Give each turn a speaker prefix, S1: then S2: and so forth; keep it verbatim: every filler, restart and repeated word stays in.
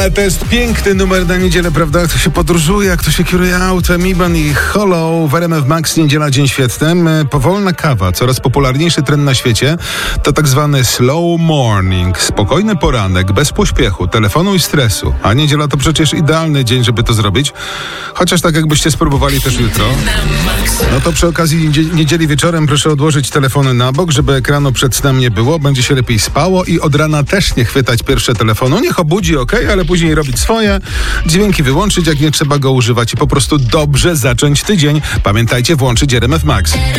S1: Ale to jest piękny numer na niedzielę, prawda? Jak to się podróżuje, jak to się kieruje autem. Iban i Hollow w R M F Max, niedziela, dzień świetny. Powolna kawa, coraz popularniejszy trend na świecie, to tak zwany slow morning. Spokojny poranek, bez pośpiechu, telefonu i stresu. A niedziela to przecież idealny dzień, żeby to zrobić. Chociaż tak jakbyście spróbowali też jutro. No to przy okazji niedzieli wieczorem proszę odłożyć telefony na bok, żeby ekranu przed snem nie było. Będzie się lepiej spało i od rana też nie chwytać pierwsze telefonu. Niech obudzi, okej, okay, ale później robić swoje. Dźwięki wyłączyć, jak nie trzeba go używać i po prostu dobrze zacząć tydzień. Pamiętajcie, włączyć R M F Max.